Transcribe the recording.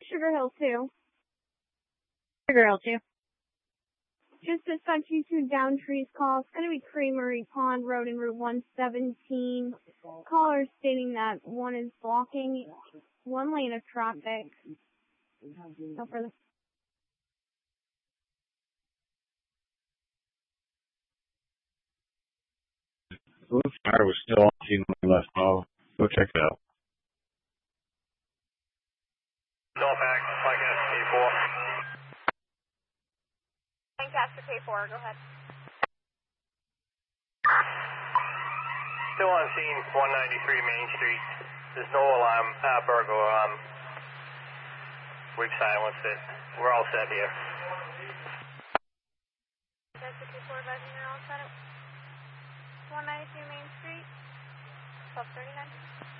Sugar Hill 2. Sugar Hill 2. Just dispatch you to Downtree's call. It's going to be Creamery Pond Road and Route 117. Caller stating that one is blocking one lane of traffic. No further. The fire was still on when we left. I'll go check it out. Lancaster K4. Lancaster K4, go ahead. Still on scene, 193 Main Street. There's no alarm, burglar. We've silenced it. We're all set here. Lancaster K4, advising you're all set up. 193 Main Street, 1239.